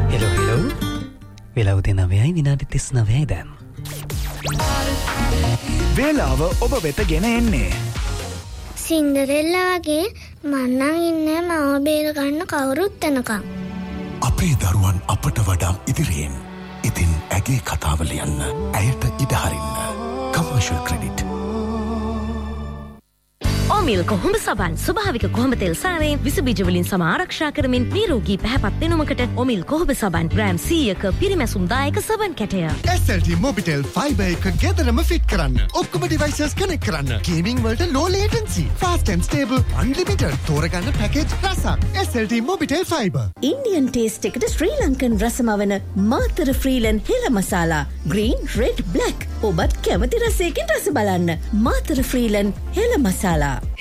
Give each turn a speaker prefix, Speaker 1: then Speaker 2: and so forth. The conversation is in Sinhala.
Speaker 1: හෙලෝ වෙලව දෙනවයයි විනාඩි 39යි දැන්.
Speaker 2: වේලාව ඔබ වෙත ගෙන එන්නේ
Speaker 3: සින්ඩරෙල්ලා වගේ මන්නන් ඉන්නේ මව බේර ගන්න කවුරුත් එනකම්.
Speaker 4: අපේ දරුවන් අපට වඩා ඉදිරියෙන්. ඉතින් ඇගේ කතාව ලියන්න, ඇයට ඉඩ හරින්න. Commercial credit.
Speaker 5: ඔමිල් කොහොඹ සබන් ස්වභාවික කොහොඹ තෙල් සාරයෙන් විස බීජ වලින් සම ආරක්ෂා කරමින් නිරෝගී පැහැපත් වෙනුමකට ඔමිල් කොහොඹ සබන් ග්‍රෑම් 100ක පිරිමැසුම් දායක සබන් කැටය.
Speaker 6: SLT Mobitel Fiber එක ගෙදරම ෆිට කරන්න. ඔක්කොම devices connect කරන්න. Gaming වලට low latency, fast and stable, unlimited. තෝරගන්න package රසක්. SLT Mobitel Fiber.
Speaker 7: Indian taste එකට ශ්‍රී ලංකන් රසමවන මාතර ෆ්‍රීලන් හෙළ මසාලා. Green, red, black. ඔබත් කැමති රසයකින් රස බලන්න. මාතර ෆ්‍රීලන් හෙළ මසාලා.